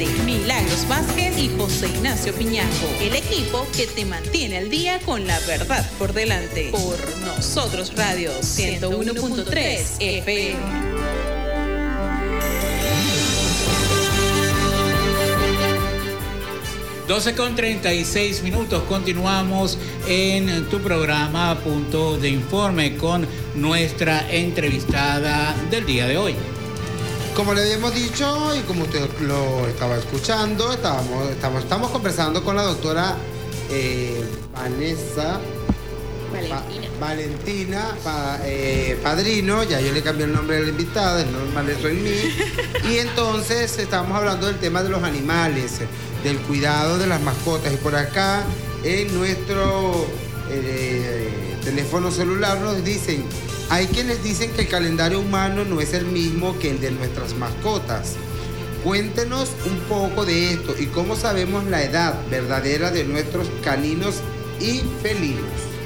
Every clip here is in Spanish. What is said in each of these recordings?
Volante, Milagros Vázquez y José Ignacio Piñanco. El equipo que te mantiene al día con la verdad por delante. Por Nosotros Radio 101.3 FM. 12:36. Continuamos en tu programa Punto de Informe con nuestra entrevistada del día de hoy. Como le habíamos dicho y como usted lo estaba escuchando, estamos conversando con la doctora Valentina Padrino. Ya yo le cambié el nombre de la invitada, es normal eso en mí. Y entonces estamos hablando del tema de los animales, del cuidado de las mascotas. Y por acá en nuestro teléfono celular nos dicen: hay quienes dicen que el calendario humano no es el mismo que el de nuestras mascotas. Cuéntenos un poco de esto y cómo sabemos la edad verdadera de nuestros caninos y felinos.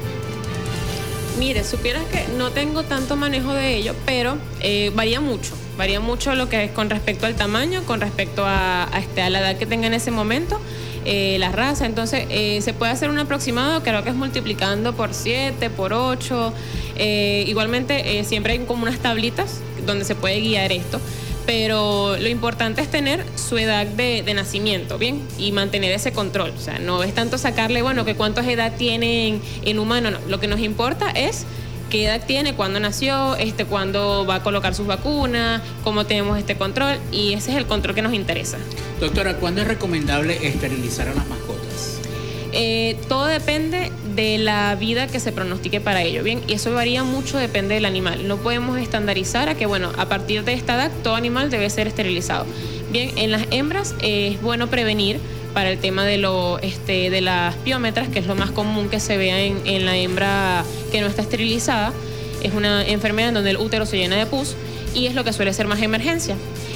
Mire, supieras que no tengo tanto manejo de ello, pero varía mucho lo que es con respecto al tamaño, con respecto a la edad que tenga en ese momento, la raza. Entonces se puede hacer un aproximado, creo que es multiplicando por 7, por 8. Igualmente siempre hay como unas tablitas donde se puede guiar esto, pero lo importante es tener su edad de nacimiento, ¿bien? Y mantener ese control. O sea, no es tanto sacarle, bueno, que cuánta edad tiene en humano, no. Lo que nos importa es qué edad tiene, cuándo nació, cuándo va a colocar sus vacunas, cómo tenemos este control, y ese es el control que nos interesa. Doctora, ¿cuándo es recomendable esterilizar a las mascotas? Todo depende de la vida que se pronostique para ello, ¿bien? Y eso varía mucho, depende del animal. No podemos estandarizar a que, bueno, a partir de esta edad todo animal debe ser esterilizado. Bien, en las hembras es bueno prevenir para el tema de las piómetras, que es lo más común que se vea en la hembra que no está esterilizada. Es una enfermedad en donde el útero se llena de pus y es lo que suele ser más emergencia.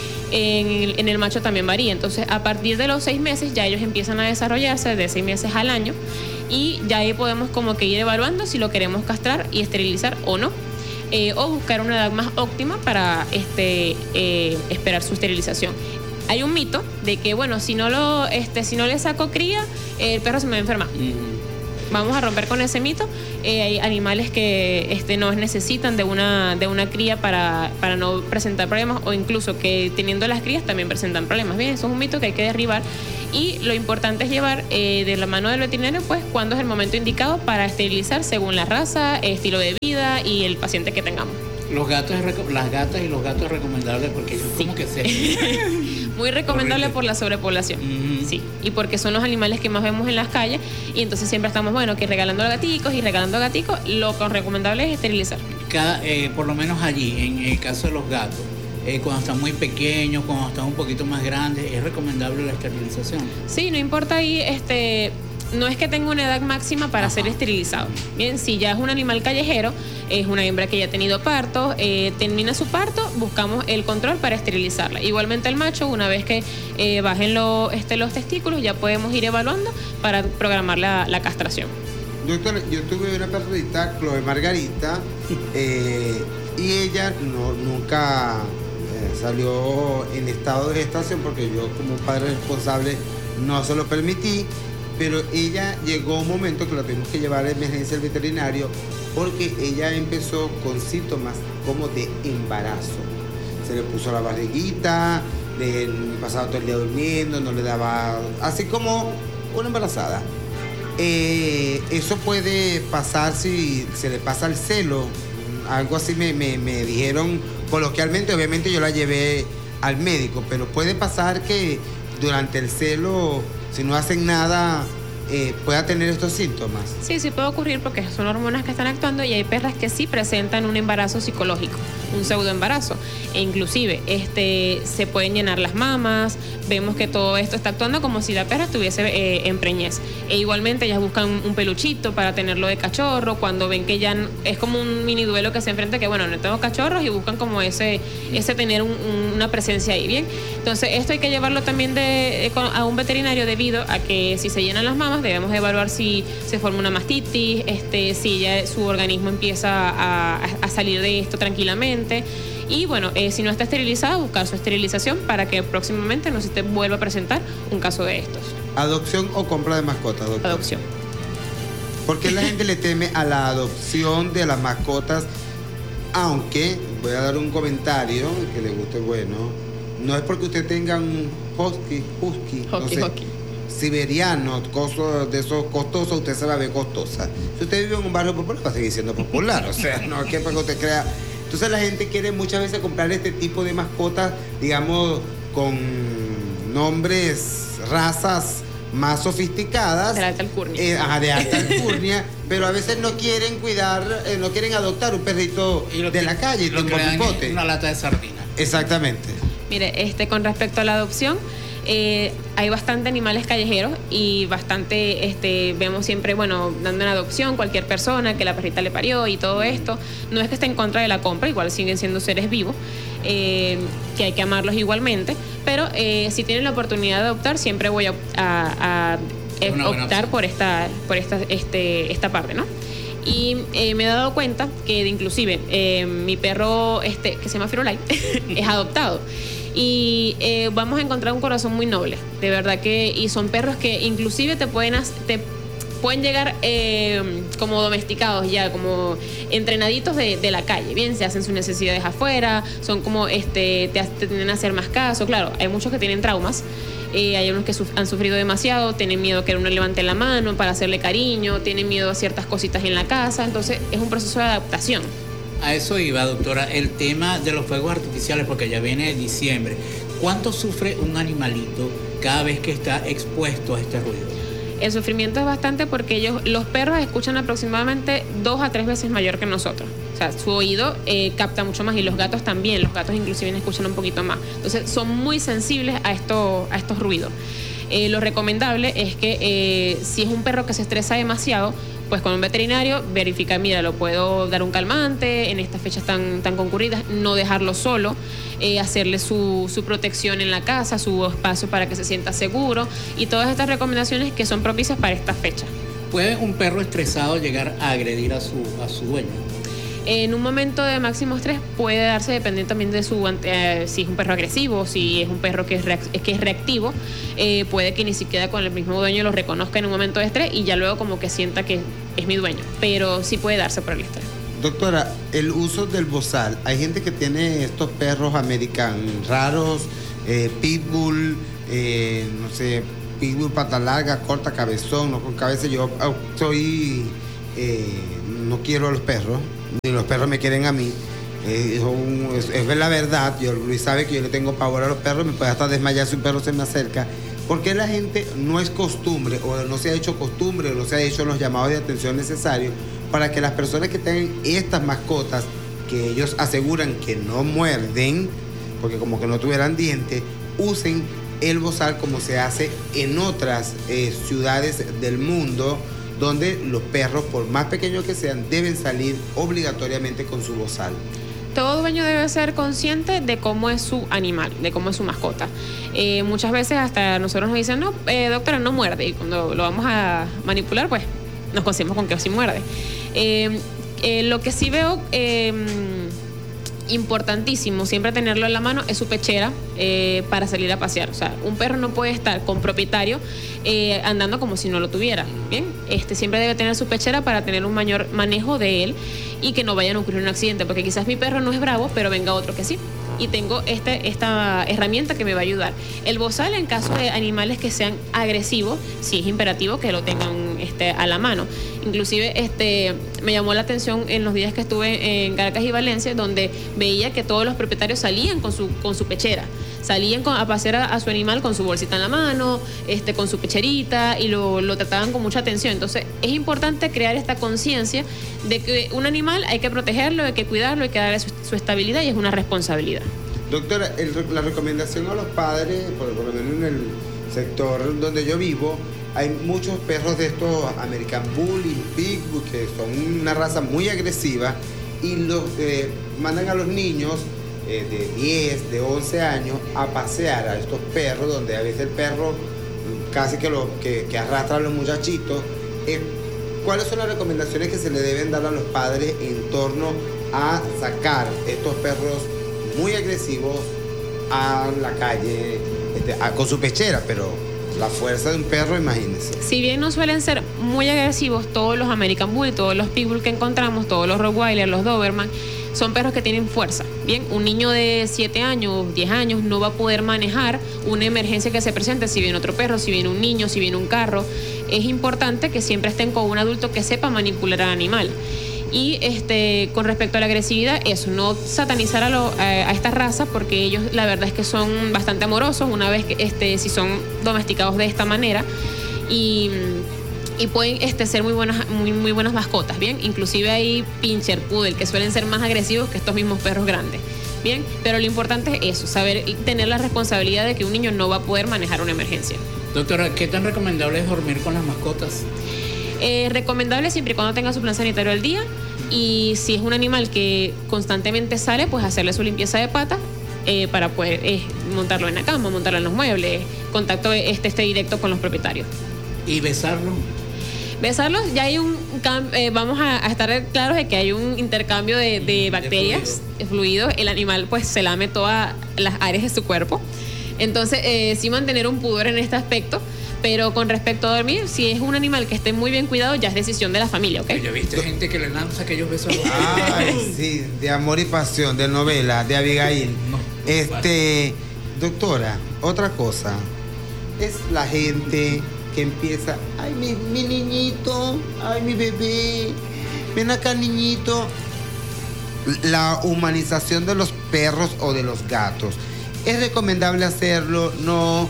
En el macho también varía. Entonces, a partir de los 6 meses ya ellos empiezan a desarrollarse, de 6 meses al año, y ya ahí podemos como que ir evaluando si lo queremos castrar y esterilizar o no, o buscar una edad más óptima para esperar su esterilización. Hay un mito de que, bueno, si no le saco cría, el perro se me va a enfermar. Vamos a romper con ese mito. Hay animales que no necesitan de una cría para no presentar problemas, o incluso que teniendo las crías también presentan problemas. Bien, eso es un mito que hay que derribar, y lo importante es llevar de la mano del veterinario, pues, cuándo es el momento indicado para esterilizar según la raza, estilo de vida y el paciente que tengamos. Las gatas y los gatos recomendables porque ellos como que se... Muy recomendable por la sobrepoblación. Sí, y porque son los animales que más vemos en las calles, y entonces siempre estamos, bueno, que regalando gaticos, lo recomendable es esterilizar. Por lo menos allí, en el caso de los gatos, cuando están muy pequeños, cuando están un poquito más grandes, ¿es recomendable la esterilización? Sí, no importa ahí, no es que tenga una edad máxima para ser esterilizado. Bien, si ya es un animal callejero, es una hembra que ya ha tenido parto, termina su parto, buscamos el control para esterilizarla. Igualmente el macho, una vez que bajen los testículos, ya podemos ir evaluando para programar la castración. Doctora, yo tuve una perrita, Chloe Margarita, y ella nunca salió en estado de gestación porque yo, como padre responsable, no se lo permití. Pero ella llegó un momento que la tuvimos que llevar a emergencia al veterinario porque ella empezó con síntomas como de embarazo. Se le puso la barriguita, le pasaba todo el día durmiendo, no le daba... así como una embarazada. Eso puede pasar si se le pasa el celo. Algo así me dijeron coloquialmente. Obviamente yo la llevé al médico, pero puede pasar que durante el celo, si no hacen nada, pueda tener estos síntomas. Sí puede ocurrir porque son hormonas que están actuando, y hay perras que sí presentan un embarazo psicológico, un pseudoembarazo, e inclusive se pueden llenar las mamas. Vemos que todo esto está actuando como si la perra estuviese en preñez, e igualmente ellas buscan un peluchito para tenerlo de cachorro cuando ven que ya es como un mini duelo que se enfrenta, que bueno, no tengo cachorros, y buscan como ese tener una presencia ahí. Bien, entonces esto hay que llevarlo también a un veterinario, debido a que si se llenan las mamas debemos evaluar si se forma una mastitis, si ya su organismo empieza a salir de esto tranquilamente, Y bueno, si no está esterilizada, buscar su esterilización para que próximamente no se te vuelva a presentar un caso de estos. ¿Adopción o compra de mascotas, doctor? Adopción. ¿Por qué la gente le teme a la adopción de las mascotas? Aunque, voy a dar un comentario que le guste, bueno, no es porque usted tenga un husky, no sé, siberiano, cosas de esos costosos, usted se la ve costosa. Si usted vive en un barrio popular, va a seguir siendo popular, o sea, no es que para que usted crea. Entonces la gente quiere muchas veces comprar este tipo de mascotas, digamos, con nombres, razas más sofisticadas. De alta alcurnia. De alta alcurnia, pero a veces no quieren cuidar, no quieren adoptar un perrito de la calle, lo que le dan es una lata de sardina. Exactamente. Mire, con respecto a la adopción, hay bastante animales callejeros y bastante, vemos siempre, bueno, dando en adopción cualquier persona que la perrita le parió y todo esto. No es que esté en contra de la compra, igual siguen siendo seres vivos, que hay que amarlos igualmente, pero si tienen la oportunidad de adoptar, siempre voy a optar por esta parte, ¿no? Y me he dado cuenta que inclusive mi perro, que se llama Firulai, es adoptado. Y vamos a encontrar un corazón muy noble, de verdad que, y son perros que inclusive te pueden llegar como domesticados ya, como entrenaditos de la calle, bien, se hacen sus necesidades afuera, son como, te tienden a hacer más caso, claro, hay muchos que tienen traumas, hay unos que han sufrido demasiado, tienen miedo que uno levante la mano para hacerle cariño, tienen miedo a ciertas cositas en la casa, entonces es un proceso de adaptación. A eso iba, doctora, el tema de los fuegos artificiales, porque ya viene diciembre. ¿Cuánto sufre un animalito cada vez que está expuesto a este ruido? El sufrimiento es bastante porque los perros escuchan aproximadamente 2 a 3 veces mayor que nosotros. O sea, su oído capta mucho más, y los gatos también. Los gatos inclusive escuchan un poquito más. Entonces son muy sensibles a estos ruidos. Lo recomendable es que si es un perro que se estresa demasiado, pues con un veterinario verificar, mira, lo puedo dar un calmante en estas fechas tan concurridas, no dejarlo solo, hacerle su protección en la casa, su espacio para que se sienta seguro, y todas estas recomendaciones que son propicias para estas fechas. ¿Puede un perro estresado llegar a agredir a su dueño? En un momento de máximo estrés puede darse, dependiendo también de si es un perro agresivo, si es un perro que es reactivo, puede que ni siquiera con el mismo dueño lo reconozca en un momento de estrés y ya luego como que sienta que es mi dueño, pero sí puede darse por el estrés. Doctora, el uso del bozal, hay gente que tiene estos perros americanos raros, pitbull, no sé, pitbull pata larga, corta, cabezón, no con cabeza. Yo no quiero a los perros, ni los perros me quieren a mí. Es la verdad. Luis sabe que yo le tengo pavor a los perros, me puede hasta desmayar si un perro se me acerca. Porque la gente no es costumbre, o no se ha hecho costumbre, o no se ha hecho los llamados de atención necesarios para que las personas que tengan estas mascotas, que ellos aseguran que no muerden, porque como que no tuvieran dientes, usen el bozal como se hace en otras ciudades del mundo, donde los perros, por más pequeños que sean, deben salir obligatoriamente con su bozal. Todo dueño debe ser consciente de cómo es su animal, de cómo es su mascota. Muchas veces hasta nosotros nos dicen, no, doctora, no muerde. Y cuando lo vamos a manipular, pues nos conseguimos con que sí muerde. Lo que sí veo importantísimo siempre tenerlo en la mano es su pechera para salir a pasear. O sea, un perro no puede estar con propietario andando como si no lo tuviera. Bien, siempre debe tener su pechera para tener un mayor manejo de él y que no vayan a ocurrir un accidente, porque quizás mi perro no es bravo, pero venga otro que sí. Y tengo esta herramienta que me va a ayudar. El bozal, en caso de animales que sean agresivos, sí es imperativo que lo tengan a la mano. Inclusive me llamó la atención en los días que estuve en Caracas y Valencia, donde veía que todos los propietarios salían con su pechera. Salían a pasear a su animal con su bolsita en la mano, con su pecherita, y lo trataban con mucha atención. Entonces es importante crear esta conciencia de que un animal hay que protegerlo, hay que cuidarlo, hay que darle su estabilidad, y es una responsabilidad. Doctora, la recomendación a los padres, por lo menos en el sector donde yo vivo, hay muchos perros de estos American Bully, Pitbull, que son una raza muy agresiva, y los mandan a los niños de 10, de 11 años a pasear a estos perros, donde a veces el perro casi que arrastra a los muchachitos. ¿Cuáles son las recomendaciones que se le deben dar a los padres en torno a sacar estos perros muy agresivos a la calle con su pechera, pero la fuerza de un perro, imagínense. Si bien no suelen ser muy agresivos todos los American Bully, todos los Pitbull que encontramos, todos los Rottweiler, los Doberman, son perros que tienen fuerza. Bien, un niño de 7 años, 10 años no va a poder manejar una emergencia que se presente si viene otro perro, si viene un niño, si viene un carro. Es importante que siempre estén con un adulto que sepa manipular al animal. Y con respecto a la agresividad, eso, no satanizar a esta raza, porque ellos la verdad es que son bastante amorosos una vez que si son domesticados de esta manera, y pueden ser muy buenas mascotas, bien. Inclusive hay pincher, poodle, que suelen ser más agresivos que estos mismos perros grandes, bien. Pero lo importante es eso, saber y tener la responsabilidad de que un niño no va a poder manejar una emergencia. Doctora, ¿qué tan recomendable es dormir con las mascotas? Recomendable siempre y cuando tenga su plan sanitario al día, y si es un animal que constantemente sale, pues hacerle su limpieza de patas para poder montarlo en la cama, montarlo en los muebles, contacto directo con los propietarios. ¿Y besarlo? Besarlos, ya hay vamos a estar claros de que hay un intercambio de bacterias, de fluidos. El animal pues se lame todas las áreas de su cuerpo. Entonces, sí mantener un pudor en este aspecto. Pero con respecto a dormir, si es un animal que esté muy bien cuidado, ya es decisión de la familia, ¿ok? Yo he visto gente que le lanza aquellos besos a los Ay, sí, de Amor y Pasión, de novela, de Abigail. No, doctora, otra cosa. Es la gente que empieza, ay, mi niñito, ay, mi bebé, ven acá, niñito. La humanización de los perros o de los gatos. ¿Es recomendable hacerlo? No.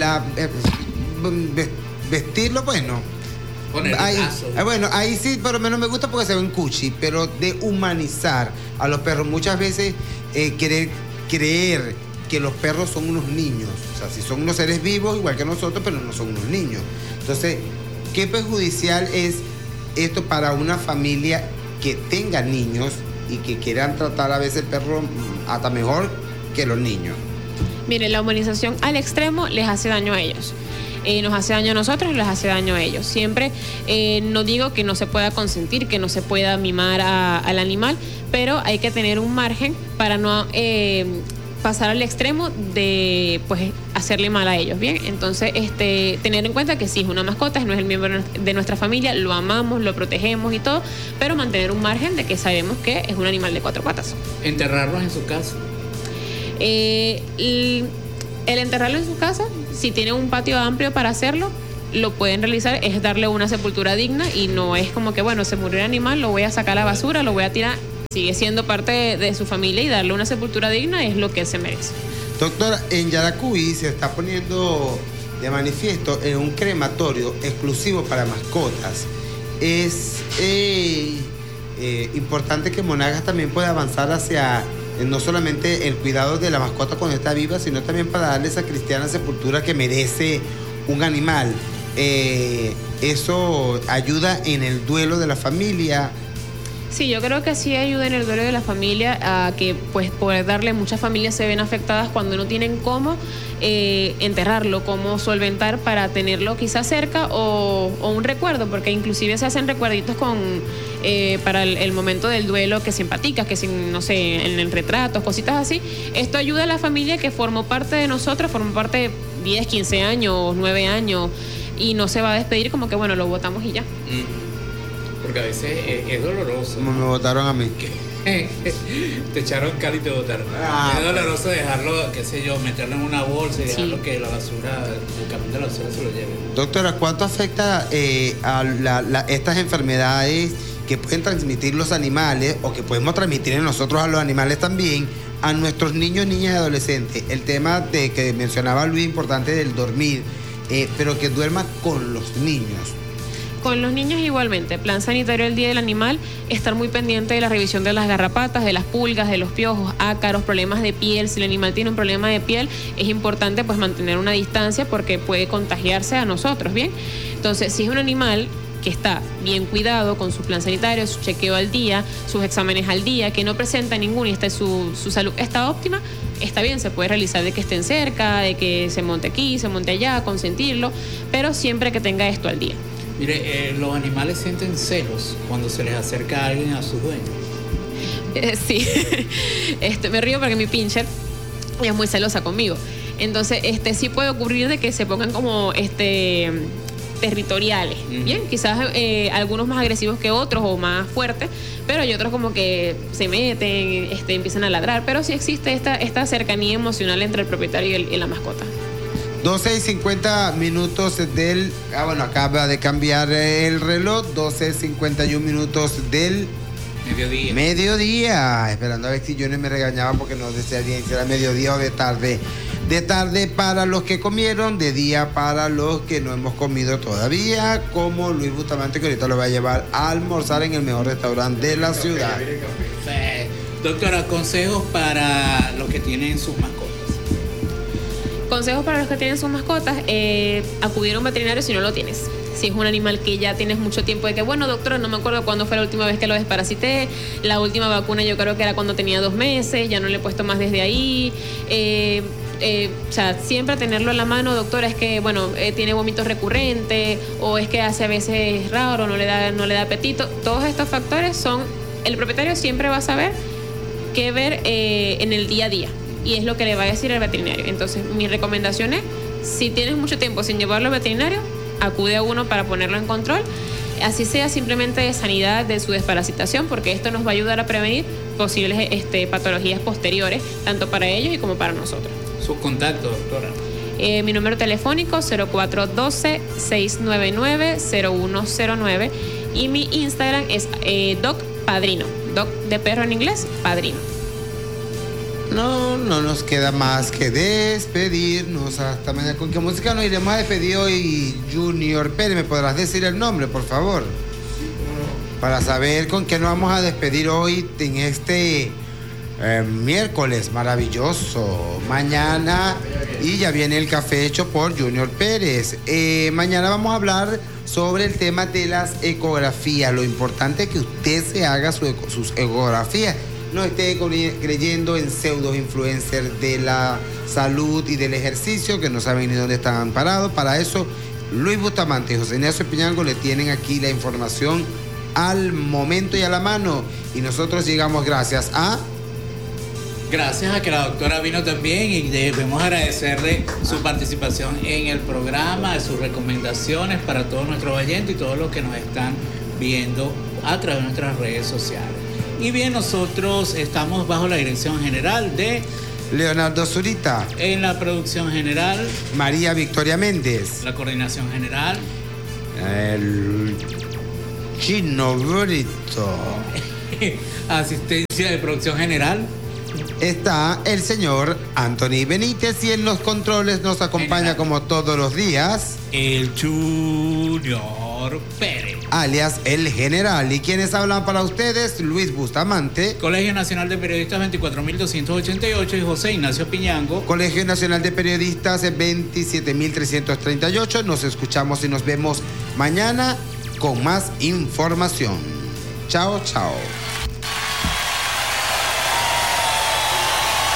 Vestirlo, bueno. Bueno, ahí sí, por lo menos me gusta porque se ven cuchi, pero de humanizar a los perros. Muchas veces creer que los perros son unos niños. O sea, si son unos seres vivos, igual que nosotros, pero no son unos niños. Entonces, ¿qué perjudicial es esto para una familia que tenga niños y que quieran tratar a veces el perro hasta mejor que los niños? Mire, la humanización al extremo les hace daño a ellos. Nos hace daño a nosotros y les hace daño a ellos. Siempre no digo que no se pueda consentir, que no se pueda mimar al animal, pero hay que tener un margen para no pasar al extremo de pues hacerle mal a ellos, ¿bien? Entonces, tener en cuenta que sí es una mascota, no es el miembro de nuestra familia, lo amamos, lo protegemos y todo, pero mantener un margen de que sabemos que es un animal de 4 patas. ¿Enterrarlos en su casa? El enterrarlo en su casa, si tiene un patio amplio para hacerlo, lo pueden realizar, es darle una sepultura digna, y no es como que, bueno, se murió el animal, lo voy a sacar a la basura, lo voy a tirar. Sigue siendo parte de su familia, y darle una sepultura digna es lo que él se merece. Doctora, en Yaracuy se está poniendo de manifiesto en un crematorio exclusivo para mascotas. Es importante que Monagas también pueda avanzar hacia no solamente el cuidado de la mascota cuando está viva, sino también para darle esa cristiana sepultura que merece un animal. Eso ayuda en el duelo de la familia. Sí, yo creo que sí ayuda en el duelo de la familia, a que pues poder darle, muchas familias se ven afectadas cuando no tienen cómo enterrarlo, cómo solventar para tenerlo quizás cerca o un recuerdo, porque inclusive se hacen recuerditos para el momento del duelo, que simpaticas, que no sé, en retratos, cositas así. Esto ayuda a la familia que formó parte de nosotros, formó parte de 10, 15 años, 9 años, y no se va a despedir como que, bueno, lo botamos y ya. Porque a veces es doloroso. Como me votaron a mí. Te echaron cal y te botaron. Es doloroso dejarlo, qué sé yo, meterlo en una bolsa y dejarlo que la basura, el camión de la basura se lo lleve. Doctora, ¿cuánto afecta a estas enfermedades que pueden transmitir los animales, o que podemos transmitir en nosotros a los animales también, a nuestros niños, niñas y adolescentes? El tema de que mencionaba Luis, importante del dormir, pero que duerma con los niños. Con los niños igualmente, plan sanitario del Día del Animal, estar muy pendiente de la revisión de las garrapatas, de las pulgas, de los piojos, ácaros, problemas de piel. Si el animal tiene un problema de piel, es importante pues mantener una distancia, porque puede contagiarse a nosotros, ¿bien? Entonces, si es un animal que está bien cuidado, con su plan sanitario, su chequeo al día, sus exámenes al día, que no presenta ninguno y su salud está óptima, está bien, se puede realizar de que estén cerca, de que se monte aquí, se monte allá, consentirlo, pero siempre que tenga esto al día. Mire, los animales sienten celos cuando se les acerca a alguien, a sus dueños. Sí. Me río porque mi pincher es muy celosa conmigo. Entonces, sí puede ocurrir de que se pongan como territoriales, bien, quizás algunos más agresivos que otros o más fuertes, pero hay otros como que se meten, empiezan a ladrar, pero sí existe esta cercanía emocional entre el propietario y la mascota. 12:50 minutos del... acaba de cambiar el reloj, 12:51 del... Mediodía. Esperando a ver si Johnny me regañaba porque no decía bien si era mediodía o de tarde. De tarde para los que comieron, de día para los que no hemos comido todavía, como Luis Bustamante, que ahorita lo va a llevar a almorzar en el mejor restaurante de la ciudad. Doctora, consejos para los que tienen sus mascotas. Consejos para los que tienen sus mascotas, acudir a un veterinario si no lo tienes. Si es un animal que ya tienes mucho tiempo de que, bueno, doctora, no me acuerdo cuándo fue la última vez que lo desparasité, la última vacuna yo creo que era cuando tenía 2 meses, ya no le he puesto más desde ahí. Siempre tenerlo en la mano, doctora, es que, tiene vómitos recurrentes, o es que hace a veces raro, no le da apetito. Todos estos factores el propietario siempre va a saber qué ver en el día a día, y es lo que le va a decir el veterinario. Entonces, mi recomendación es, si tienes mucho tiempo sin llevarlo al veterinario, acude a uno para ponerlo en control, así sea simplemente de sanidad de su desparasitación, porque esto nos va a ayudar a prevenir posibles patologías posteriores, tanto para ellos y como para nosotros. Su contacto, doctora. Mi número telefónico 0412-699-0109 y mi Instagram es Doc Padrino, Doc de perro en inglés, Padrino. No nos queda más que despedirnos hasta mañana. ¿Con qué música nos iremos a despedir hoy, Junior Pérez? ¿Me podrás decir el nombre, por favor? Para saber con qué nos vamos a despedir hoy en este miércoles maravilloso. Mañana, y ya viene el café hecho por Junior Pérez. Mañana vamos a hablar sobre el tema de las ecografías. Lo importante es que usted se haga sus ecografías. No esté creyendo en pseudo influencers de la salud y del ejercicio que no saben ni dónde están parados. Para eso, Luis Bustamante y José Ignacio Piñango le tienen aquí la información al momento y a la mano. Y nosotros llegamos gracias a que la doctora vino también, y debemos agradecerle su participación en el programa, sus recomendaciones para todos nuestros oyentes y todos los que nos están viendo a través de nuestras redes sociales. Y bien, nosotros estamos bajo la dirección general de Leonardo Zurita. En la producción general, María Victoria Méndez. La coordinación general, el Chino Brito. Asistencia de producción general, está el señor Anthony Benítez, y en los controles nos acompaña como todos los días el Junior Pérez, alias el General. Y quienes hablan para ustedes, Luis Bustamante, Colegio Nacional de Periodistas 24.288, y José Ignacio Piñango, Colegio Nacional de Periodistas 27.338. Nos escuchamos y nos vemos mañana con más información. Chao, chao.